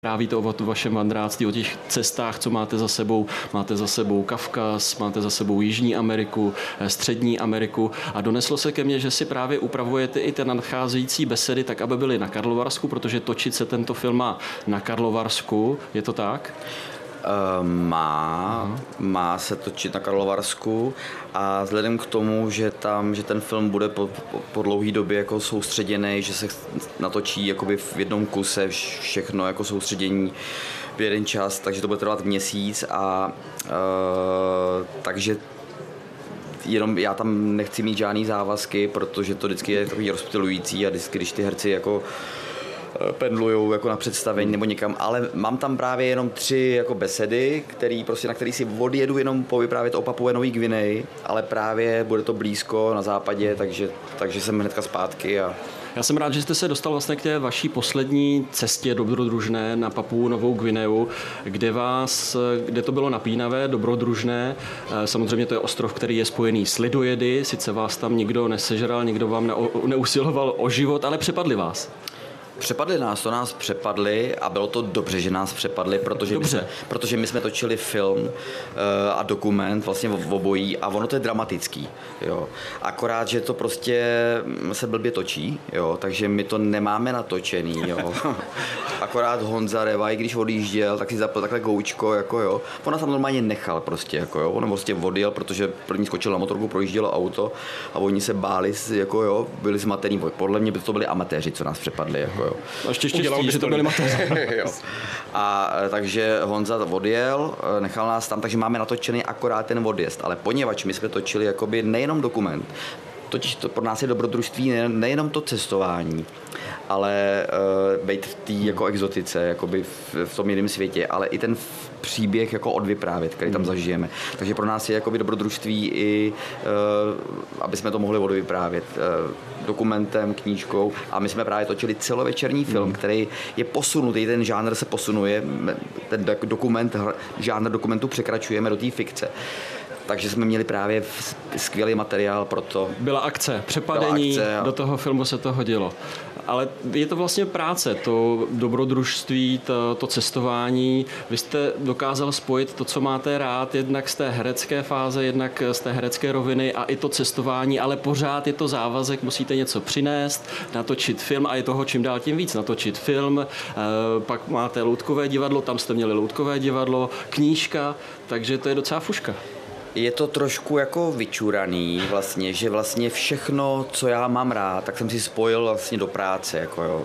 Trávíte o vašem vandráctví, o těch cestách, co máte za sebou. Máte za sebou Kavkaz, máte za sebou Jižní Ameriku, Střední Ameriku a doneslo se ke mně, že si právě upravujete i ty nadcházející besedy tak, aby byly na Karlovarsku, protože točit se tento film má na Karlovarsku. Je to tak? Má se točit na Karlovarsku a vzhledem k tomu, že ten film bude po dlouhé době jako soustředěný, že se natočí jakoby v jednom kuse všechno jako soustředění v jeden čas, takže to bude trvat měsíc a takže jenom já tam nechci mít žádný závazky, protože to vždycky je takový rozptylující a vždycky, když ty herci jako pendlujou jako na představení nebo někam, ale mám tam právě jenom 3 jako besedy, na který si odjedu jenom povyprávět o Papue Nový Gvineji, ale právě bude to blízko na západě, takže jsem hnedka zpátky. Já jsem rád, že jste se dostal vlastně k té vaší poslední cestě dobrodružné na Papuu Novou Gvineu, kde to bylo napínavé, dobrodružné. Samozřejmě to je ostrov, který je spojený s lidojedy, sice vás tam nikdo nesežral, nikdo vám neusiloval o život, ale přepadli vás. Přepadli nás, to nás přepadli a bylo to dobře, že nás přepadli, protože my jsme točili film a dokument vlastně v obojí a ono to je dramatický, jo. Akorát, že to prostě se blbě točí, jo, takže my to nemáme natočený, jo. Akorát Honza Revaj, když odjížděl, tak si zapl takhle goučko, jako jo. On nás tam normálně nechal prostě, jako jo. On prostě odjel, protože první skočil na motorku, projíždělo auto a oni se báli, jako jo, byli zmatený. Podle mě by to byli amatéři, co nás přepadli, jako jo. Ještě štěstí, že to byli amatéři. A takže Honza odjel, nechal nás tam, takže máme natočený akorát ten odjezd, ale poněvadž my jsme točili jakoby nejenom dokument, totiž to pro nás je dobrodružství nejenom to cestování, ale být v té jako exotice, jakoby v tom jiném světě, ale i ten příběh jako odvyprávět, který tam zažijeme. Takže pro nás je jakoby dobrodružství i, aby jsme to mohli odvyprávět dokumentem, knížkou a my jsme právě točili celovečerní film, který je posunutý, ten žánr se posunuje, ten žánr dokumentu překračujeme do té fikce. Takže jsme měli právě skvělý materiál pro to. Byla akce, přepadení, do toho filmu se to hodilo. Ale je to vlastně práce, to dobrodružství, to cestování. Vy jste dokázal spojit to, co máte rád, jednak z té herecké fáze, jednak z té herecké roviny a i to cestování, ale pořád je to závazek, musíte něco přinést, natočit film a je toho čím dál tím víc. Natočit film, pak máte loutkové divadlo, tam jste měli loutkové divadlo, knížka, takže to je docela fuška. Je to trošku jako vyčuraný vlastně, že vlastně všechno, co já mám rád, tak jsem si spojil vlastně do práce, jako jo.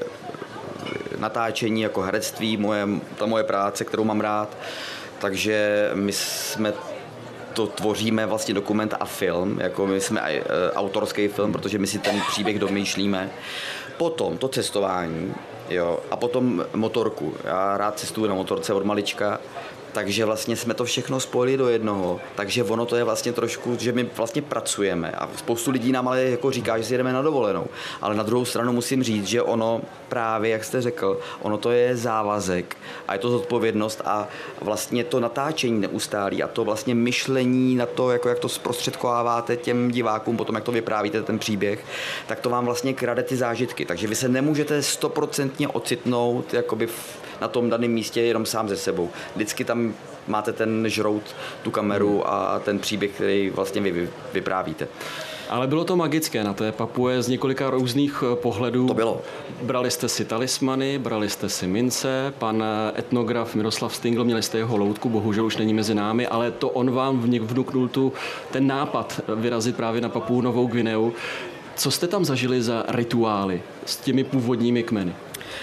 Natáčení jako herectví, ta moje práce, kterou mám rád, takže my jsme to tvoříme vlastně dokument a film, jako my jsme autorský film, protože my si ten příběh domýšlíme. Potom to cestování, jo, a potom motorku. Já rád cestuju na motorce od malička, takže vlastně jsme to všechno spojili do jednoho. Takže ono to je vlastně trošku, že my vlastně pracujeme a spoustu lidí nám ale jako říká, že si jedeme na dovolenou. Ale na druhou stranu musím říct, že ono právě, jak jste řekl, ono to je závazek a je to zodpovědnost a vlastně to natáčení neustálí a to vlastně myšlení na to, jako jak to zprostředkováváte těm divákům, potom jak to vyprávíte ten příběh, tak to vám vlastně krade ty zážitky. Takže vy se nemůžete 100% ocitnout jakoby na tom daném místě jenom sám ze sebou. Vždycky tam máte ten žrout, tu kameru a ten příběh, který vlastně vy vyprávíte. Ale bylo to magické na té Papue z několika různých pohledů. To bylo. Brali jste si talismany, brali jste si mince, pan etnograf Miroslav Stingl, měli jste jeho loutku, bohužel už není mezi námi, ale to on vám vnuknul ten nápad vyrazit právě na Papuu Novou Gvineu. Co jste tam zažili za rituály s těmi původními kmeny?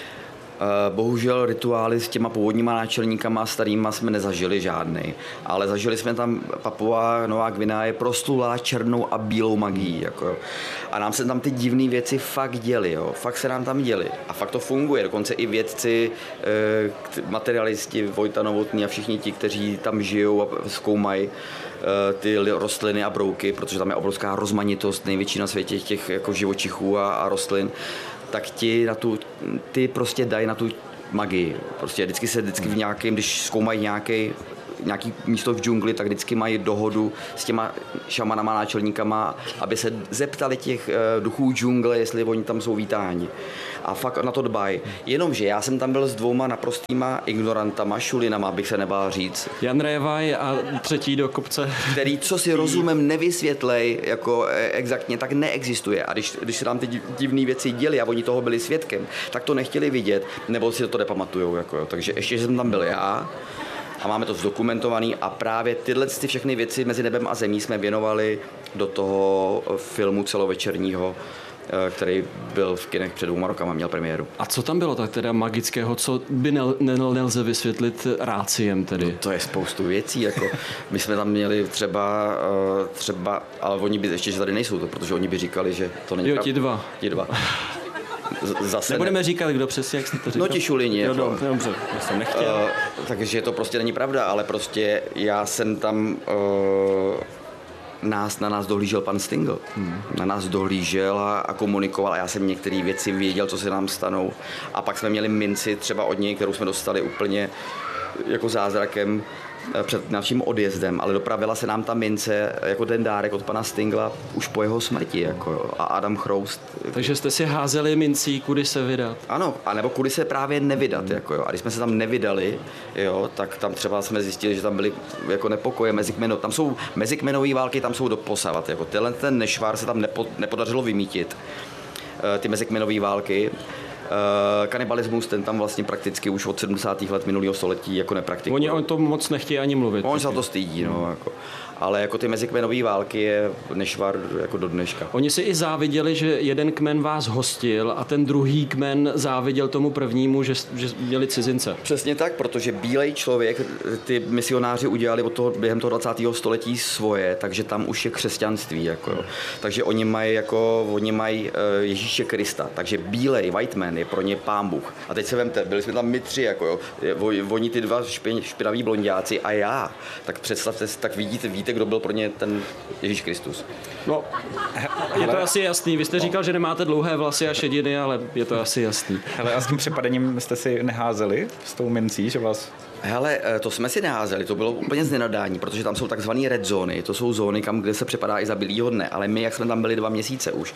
Bohužel rituály s těma původníma náčelníkama starýma jsme nezažili žádný, ale zažili jsme tam Papua Nová Gvinea je proslulá černou a bílou magií. Jako. A nám se tam ty divné věci fakt děly, jo. Fakt se nám tam děly. A fakt to funguje. Dokonce i vědci, materialisti, Vojta Novotný a všichni ti, kteří tam žijou a zkoumají ty rostliny a brouky, protože tam je obrovská rozmanitost, největší na světě těch jako živočichů a rostlin, tak ty prostě dají na tu magii. Prostě vždycky v nějakém, když zkoumají nějaký nějaký místo v džungli, tak vždycky mají dohodu s těma šamanama, náčelníkama, aby se zeptali těch duchů džungle, jestli oni tam jsou vítáni. A fakt na to dbají. Jenomže já jsem tam byl s 2 naprostýma ignorantama, šulinama, bych se nebál říct. Jan Révaj a třetí do kopce. Který, co si rozumem, nevysvětlej jako exaktně, tak neexistuje. A když se tam ty divné věci děly a oni toho byli svědkem, tak to nechtěli vidět, nebo si to nepamatujou. Jako, takže ještě jsem tam byl já a máme to zdokumentovaný a právě tyhle všechny věci mezi nebem a zemí jsme věnovali do toho filmu celovečerního, který byl v kinech před 2 rokama, měl premiéru. A co tam bylo tak teda magického, co by nelze vysvětlit ráciem tedy? No, to je spoustu věcí, jako my jsme tam měli třeba, ale oni by ještě, že tady nejsou, protože oni by říkali, že to není pravda. Ti dva. Zase nebudeme říkat, kdo přesně, jak jste to říkal. No ti šulini. Jako. Dobře, já jsem nechtěl. Takže to prostě není pravda, ale prostě já jsem tam... Na nás dohlížel pan Stingl. Na nás dohlížel a komunikoval a já jsem některé věci věděl, co se nám stanou. A pak jsme měli minci třeba od něj, kterou jsme dostali úplně jako zázrakem před naším odjezdem, ale dopravila se nám ta mince jako ten dárek od pana Stingla už po jeho smrti. Jako, a Adam Chroust. Takže jste si házeli mincí, kudy se vydat. Ano, anebo kudy se právě nevydat. Jako, jo. A když jsme se tam nevydali, jo, tak tam třeba jsme zjistili, že tam byly jako nepokoje mezikmenové. Tam jsou mezikmenové války, tam jsou doposavat. Jako, ten nešvar se tam nepodařilo vymítit. Ty mezikmenové války. Kanibalismus, ten tam vlastně prakticky už od 70. let minulého století jako nepraktikuje. Oni o tom moc nechtějí ani mluvit. On se to stydí, no, jako. Ale jako ty mezikmenové války je nešvar jako do dneška. Oni si i záviděli, že jeden kmen vás hostil a ten druhý kmen záviděl tomu prvnímu, že měli cizince. Přesně tak, protože bílej člověk, ty misionáři udělali od toho, během toho 20. století svoje, takže tam už je křesťanství. Jako, jo. Takže oni mají Ježíše Krista, takže bílej, white man je pro ně Pán Bůh. A teď se vemte, byli jsme tam my 3, jako, jo. Oni ty 2 špinaví blonďáci a já. Tak představte si, tak víte, kdo byl pro ně ten Ježíš Kristus. No, je to asi jasný. Vy jste říkal, že nemáte dlouhé vlasy a šediny, ale je to asi jasný. Hele, a s tím přepadením jste si neházeli s tou mincí, že vás... Hele, to jsme si neházeli, to bylo úplně z nenadání, protože tam jsou takzvané red zóny, to jsou zóny, kde se přepadá i za bílýho dne, ale my, jak jsme tam byli 2 měsíce už,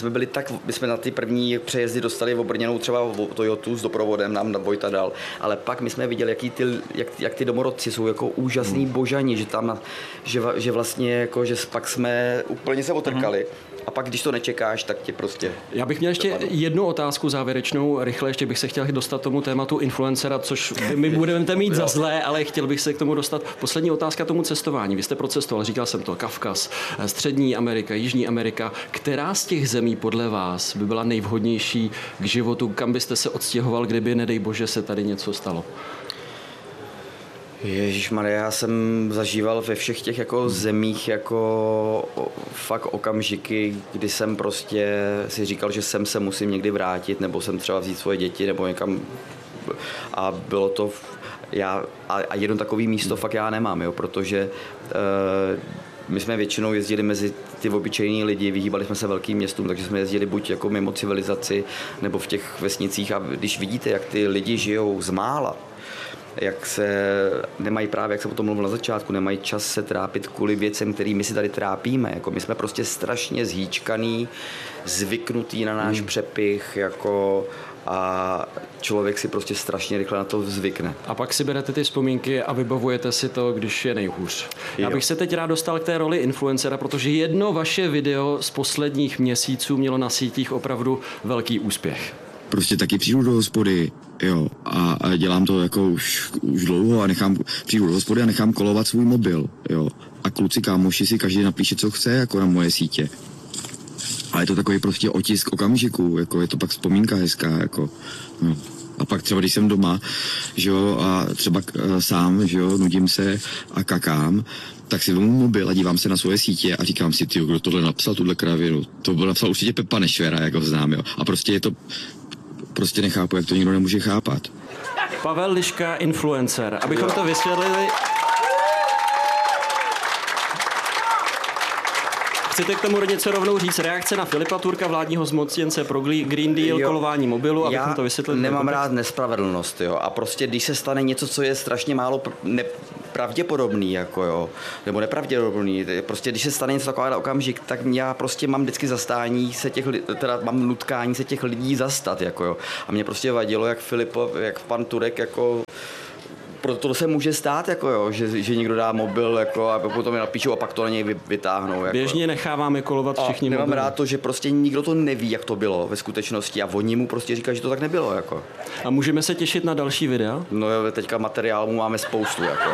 my jsme na ty první přejezdy dostali obrněnou třeba Toyotu s doprovodem, nám Vojta dal, ale pak my jsme viděli, jak ty domorodci jsou jako úžasný božani, že tam, že vlastně jako, že pak jsme úplně se otrkali. A pak, když to nečekáš, tak tě prostě... Já bych měl ještě jednu otázku závěrečnou, rychle ještě bych se chtěl dostat tomu tématu influencera, což my budeme mít za zlé, ale chtěl bych se k tomu dostat. Poslední otázka tomu cestování. Vy jste procestoval, říkal jsem to, Kavkaz, Střední Amerika, Jižní Amerika. Která z těch zemí podle vás by byla nejvhodnější k životu, kam byste se odstěhoval, kdyby, nedej bože, se tady něco stalo? Ježišmarja, já jsem zažíval ve všech těch jako zemích jako fakt okamžiky, kdy jsem prostě si říkal, že sem se musím někdy vrátit, nebo jsem třeba vzít svoje děti, nebo někam. A bylo to, a jedno takový místo fakt já nemám, jo, protože my jsme většinou jezdili mezi ty obyčejní lidi, vyhýbali jsme se velkým městům, takže jsme jezdili buď jako mimo civilizaci, nebo v těch vesnicích, a když vidíte, jak ty lidi žijou z mála, jak se nemají právě, jak jsem o tom mluvil na začátku, nemají čas se trápit kvůli věcem, kterými si tady trápíme. Jako my jsme prostě strašně zhýčkaný, zvyknutý na náš přepich, jako a člověk si prostě strašně rychle na to zvykne. A pak si berete ty vzpomínky a vybavujete si to, když je nejhůř. Já bych se teď rád dostal k té roli influencera, protože jedno vaše video z posledních měsíců mělo na sítích opravdu velký úspěch. Prostě taky přijdu do hospody, jo, a dělám to jako už dlouho a přijdu do hospody a nechám kolovat svůj mobil, jo. A kluci, kámoši si každý napíše, co chce, jako na moje sítě. Ale je to takový prostě otisk okamžiku, jako je to pak vzpomínka hezká, jako, no. A pak třeba, když jsem doma, že jo, a třeba sám, že jo, nudím se a kakám, tak si vezmu mobil a dívám se na svoje sítě a říkám si, tyjo, kdo tohle napsal, tuhle kravinu. To byl napsal určitě Pepa Nešvera, jako znám, jo. A prostě je to, prostě nechápu, jak to nikdo nemůže chápat. Pavel Liška, influencer. Abychom to vysvětlili, chcete k tomu něco rovnou říct? Reakce na Filipa Turka, vládního zmocněnce pro Green Deal, kolování mobilu, abychom to vysvětlili? Já nemám rád nespravedlnost, jo. A prostě, když se stane něco, co je strašně málo pravděpodobný, jako jo, nebo nepravděpodobný. Prostě když se stane něco takového okamžik, tak já prostě mám vždycky zastání mám nutkání se těch lidí zastat, jako jo. A mě prostě vadilo, jak pan Turek, jako proto se může stát, jako jo, že někdo dá mobil jako, a potom je napíšou a pak to na něj vytáhnou. Jako. Běžně necháváme kolovat všichni mobily. Nemám rád to, že prostě nikdo to neví, jak to bylo ve skutečnosti a oni mu prostě říkají, že to tak nebylo. Jako. A můžeme se těšit na další videa? No jo, teďka materiálů máme spoustu. Jako.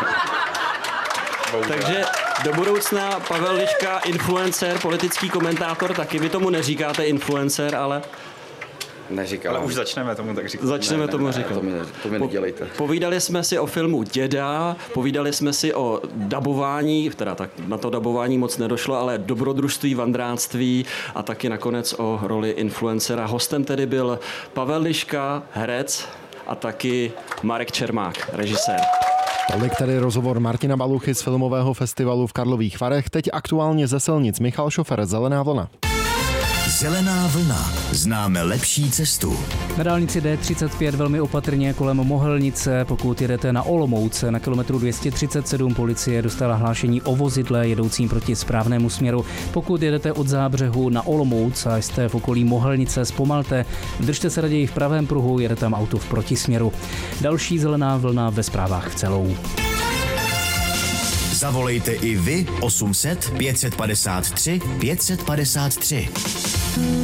Takže do budoucna Pavel Liška, influencer, politický komentátor, taky vy tomu neříkáte influencer, ale... Neříkám. Ale už začneme tomu tak říkat. Začneme tomu říkat. To mi nedělejte. Povídali jsme si o filmu Děda, povídali jsme si o dabování, teda tak na to dabování moc nedošlo, ale dobrodružství, vandráctví a taky nakonec o roli influencera. Hostem tedy byl Pavel Liška, herec, a taky Marek Čermák, režisér. Tolik tedy rozhovor Martina Baluchy z filmového festivalu v Karlových Varech, teď aktuálně ze silnic Michal Šofer, Zelená vlna. Zelená vlna. Známe lepší cestu. Na dálnici D35 velmi opatrně kolem Mohelnice, pokud jedete na Olomouce, na kilometru 237 policie dostala hlášení o vozidle jedoucím proti správnému směru. Pokud jedete od Zábřehu na Olomouc a jste v okolí Mohelnice, zpomalte, držte se raději v pravém pruhu, jede tam auto v protisměru. Další zelená vlna ve zprávách v celou. Zavolejte i vy 800 553 553.